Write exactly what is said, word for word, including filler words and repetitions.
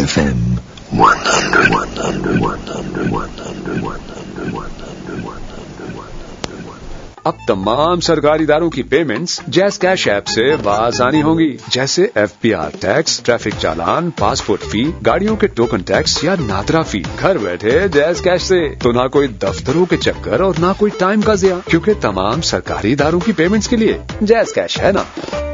F M one hundred, one hundred, one hundred, one hundred, one hundred, one hundred. अब तमाम सरकारी इदारों की पेमेंट्स जैज़ कैश ऐप से आसानी होंगी, जैसे F P R tax, traffic चालान, पासपोर्ट फी, गाड़ियों के टोकन टैक्स या नात्रा फी। घर बैठे जैज़ कैश से तो ना कोई दफ्तरों के चक्कर और ना कोई टाइम का ज़िया, क्योंकि तमाम सरकारी इदारों की पेमेंट्स के लिए जैज़ कैश है ना।